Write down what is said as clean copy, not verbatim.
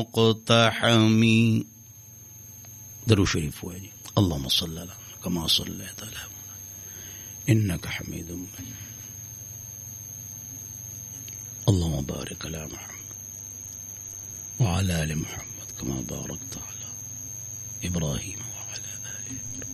मुक़तहमी। दरूद शरीफ हुआ जी। अल्लाहुम्मा सल्ली अला कमा सल्लैता अला इन्नका हमीदुम मजीद। अल्लाहुम्मा बारिक अला मुहम्मद व अला आलि मुहम्मद कमा बारकता अला इब्राहीम।